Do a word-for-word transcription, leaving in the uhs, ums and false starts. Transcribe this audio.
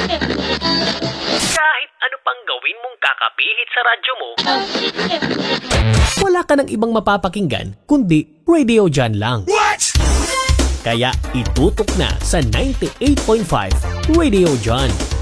Kahit ano pang gawin mong kakapihit sa radyo mo, wala ka ng ibang mapapakinggan kundi Radio John lang. What? Kaya itutok na sa ninety-eight point five Radio John.